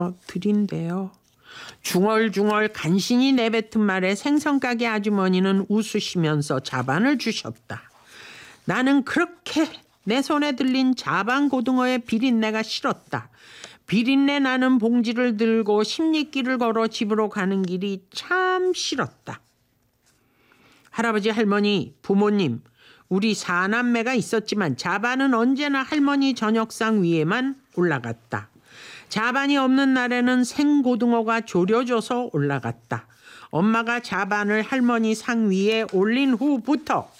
드린대요. 중얼중얼 간신히 내뱉은 말에 생선가게 아주머니는 웃으시면서 자반을 주셨다. 나는 그렇게 내 손에 들린 자반 고등어의 비린내가 싫었다. 비린내 나는 봉지를 들고 십리길을 걸어 집으로 가는 길이 참 싫었다. 할아버지, 할머니, 부모님, 우리 사남매가 있었지만 자반은 언제나 할머니 저녁상 위에만 올라갔다. 자반이 없는 날에는 생고등어가 졸여져서 올라갔다. 엄마가 자반을 할머니 상 위에 올린 후부터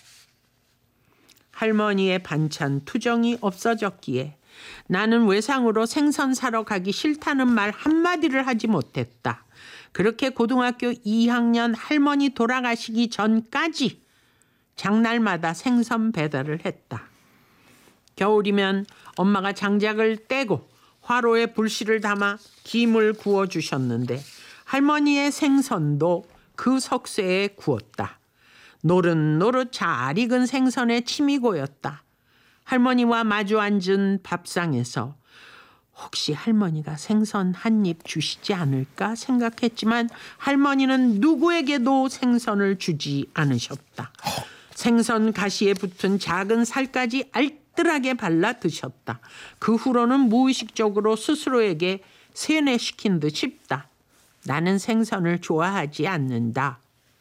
할머니의 반찬 투정이 없어졌기에 나는 외상으로 생선 사러 가기 싫다는 말 한마디를 하지 못했다. 그렇게 고등학교 2학년 할머니 돌아가시기 전까지 장날마다 생선 배달을 했다. 겨울이면 엄마가 장작을 떼고 화로에 불씨를 담아 김을 구워주셨는데 할머니의 생선도 그 석쇠에 구웠다. 노릇노릇 잘 익은 생선에 침이 고였다. 할머니와 마주 앉은 밥상에서 혹시 할머니가 생선 한 입 주시지 않을까 생각했지만 할머니는 누구에게도 생선을 주지 않으셨다. 생선 가시에 붙은 작은 살까지 알뜰하게 발라 드셨다. 그 후로는 무의식적으로 스스로에게 세뇌시킨 듯 싶다. 나는 생선을 좋아하지 않는다.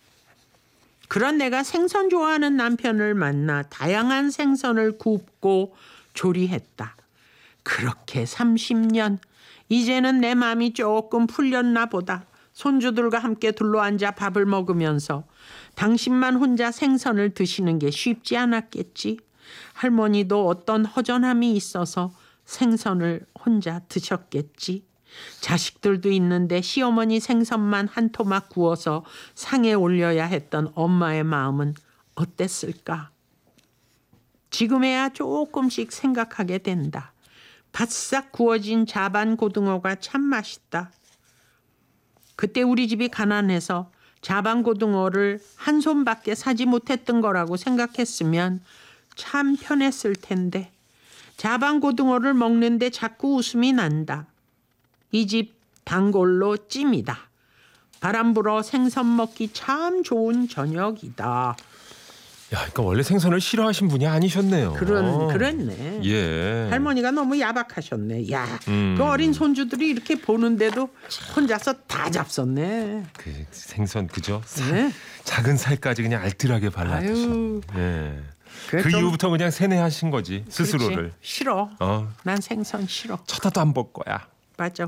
그런 내가 생선 좋아하는 남편을 만나 다양한 생선을 굽고 조리했다. 그렇게 30년, 이제는 내 마음이 조금 풀렸나 보다. 손주들과 함께 둘러앉아 밥을 먹으면서 당신만 혼자 생선을 드시는 게 쉽지 않았겠지. 할머니도 어떤 허전함이 있어서 생선을 혼자 드셨겠지. 자식들도 있는데 시어머니 생선만 한 토막 구워서 상에 올려야 했던 엄마의 마음은 어땠을까? 지금에야 조금씩 생각하게 된다. 바싹 구워진 자반 고등어가 참 맛있다. 그때 우리 집이 가난해서 자반 고등어를 한 손밖에 사지 못했던 거라고 생각했으면 참 편했을 텐데 자반 고등어를 먹는데 자꾸 웃음이 난다. 이 집 단골로 찜이다. 바람 불어 생선 먹기 참 좋은 저녁이다. 야, 그러니까 원래 생선을 싫어하신 분이 아니셨네요. 그랬네. 예. 할머니가 너무 야박하셨네. 야, 그 어린 손주들이 이렇게 보는데도 혼자서 다 잡섰네. 그 생선 그죠? 네. 작은 살까지 그냥 알뜰하게 발라 드셨네. 예. 그 이후부터 그냥 세뇌하신 거지 스스로를. 그렇지. 싫어. 난 생선 싫어. 쳐다도 안 볼 거야. 맞아.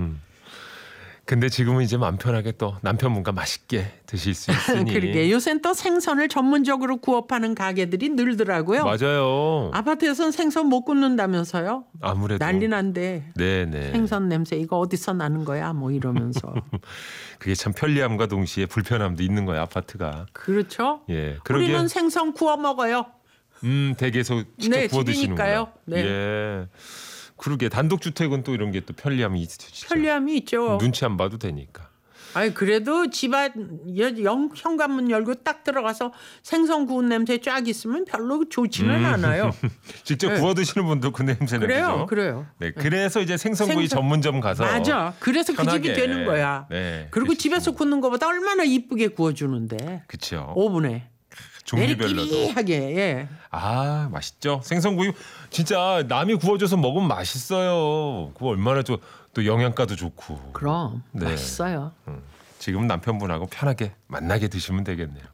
근데 지금은 이제 마음 편하게 또 남편분과 맛있게 드실 수 있으니. 그러게 요새는 또 생선을 전문적으로 구워 파는 가게들이 늘더라고요. 맞아요. 아파트에서는 생선 못 굽는다면서요. 아무래도. 난리 난데. 네네. 생선 냄새 이거 어디서 나는 거야 뭐 이러면서. 그게 참 편리함과 동시에 불편함도 있는 거예요 아파트가. 그렇죠. 예. 우리는 생선 구워 먹어요. 댁에서 직접 네, 구워 드시는구나. 네. 예. 그러게 단독주택은 또 이런 게 또 편리함이 있죠. 편리함이 있죠. 눈치 안 봐도 되니까. 아니 그래도 집안 현관문 열고 딱 들어가서 생선 구운 냄새 쫙 있으면 별로 좋지는 않아요. 직접 네. 구워 드시는 분도 그 냄새는 그래요, 그죠? 그래요. 네, 그래서 이제 생선구이 전문점 가서 맞아. 그래서 편하게. 그 집이 되는 거야. 네, 그리고 집에서 굽는 것보다 얼마나 이쁘게 구워주는데. 그렇죠. 오븐에. 종류별로도. 내리끼리하게. 예. 아 맛있죠. 생선구이 진짜 남이 구워줘서 먹으면 맛있어요. 그거 얼마나 또 영양가도 좋고. 그럼 네. 맛있어요. 지금 남편분하고 편하게 만나게 드시면 되겠네요.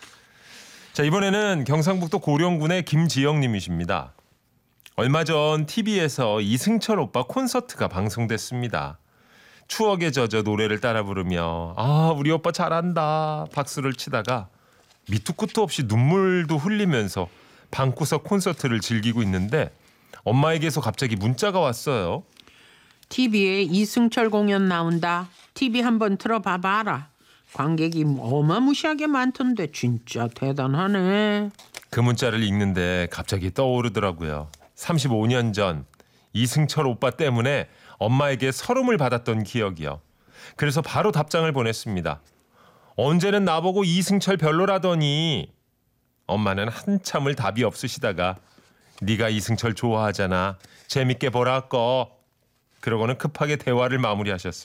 자 이번에는 경상북도 고령군의 김지영님이십니다. 얼마 전 TV에서 이승철 오빠 콘서트가 방송됐습니다. 추억에 젖어 노래를 따라 부르며 아 우리 오빠 잘한다 박수를 치다가 밑도 끝도 없이 눈물도 흘리면서 방구석 콘서트를 즐기고 있는데 엄마에게서 갑자기 문자가 왔어요. TV에 이승철 공연 나온다. TV 한번 틀어봐봐라. 관객이 어마무시하게 많던데 진짜 대단하네. 그 문자를 읽는데 갑자기 떠오르더라고요. 35년 전 이승철 오빠 때문에 엄마에게 서름을 받았던 기억이요. 그래서 바로 답장을 보냈습니다. 언제는 나보고 이승철 별로라더니. 엄마는 한참을 답이 없으시다가 네가 이승철 좋아하잖아. 재밌게 보라꺼. 그러고는 급하게 대화를 마무리하셨습니다.